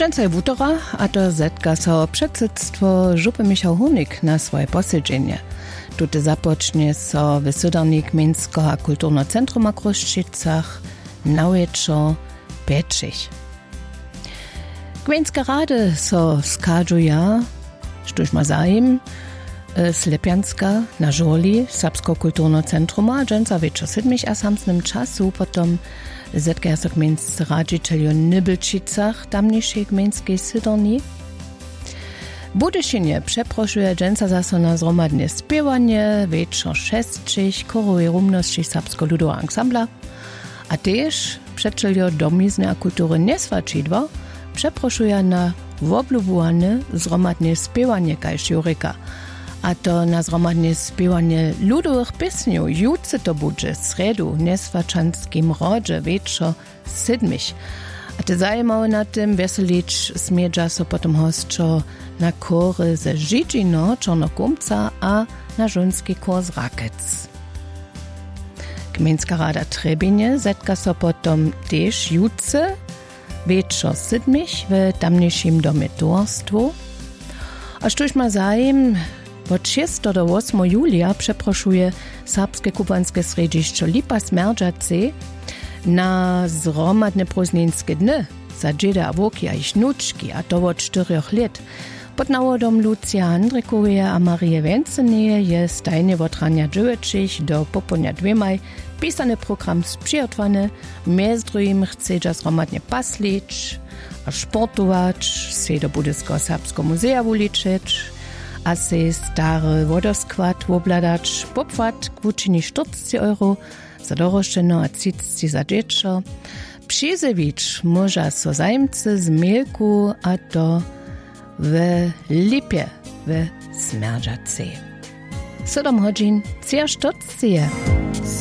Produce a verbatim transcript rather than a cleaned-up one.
Dżęcaj wutora, a to zetka so předsydstwo župy Michał Hunik na swoje posiedzenie. Tute zapocznie so w Sydarnik Mińskiego Kulturno Centrum a Kruščicach naweczo Pečich. Gmejnske rady so skadžuja, štuž ma zajem, Slepianska na Żoli, Serbsko Kulturno Centrum, a dżęca wieczor siedmich a samsnym czasu potom zetka so gmejnscy radzicielju Nibelčicach, tamniejszej gmejnskiej Sydarni. Budyšinie przeproszuje dżęca zaso na zromadne spiewanie, wieczor šestčich, chorowej rumności Serbsko-Ludowa Ansambla, a też przedczeljo domizny a kultury nieswačidła przeproszuje na woblubowane zromadne spiewanie kaž Jurika, a to na zromadne spiewanie ludowych piesniów jutce to bude sredu neswačanskim rodzie wieczor siedmich. A te zajmowały na tym weselić smiedza so potom hostczo na kory ze Żidzino, Czarnokumca a na żonski kor z Rakec. Gmejnska rada Trebinie zetka so potom też jutce wieczor siedmich w tamniejszym domie towarstwu. A sztuž ma zajem od šiestego do ósmego julia przeproszuje serbskie kubanskie središće Lipa Smerdžace na zromadne prózdninske dny za džeda a voki a ich nučki, a to od czterech let. Pod nawodom Lucia Handrikowie a Marie Wenceneje je stajnie od rania dziewięćich do popołudnia dwemaj pisany program sprzyjotwany, między drugim chce zromadnie paslić a sportować, se do Budyskiego Serbskiego Muzea uliczyć, a se stary wodoskład obladać, popłat kwuczyni czterdzieści euro za doroszczeno a trzydzieści za dziecko. Przyjezewicz może so zajemcy z Mielku, a to w Lipie w Smerdžace. Siedem godzin, czterdzieści.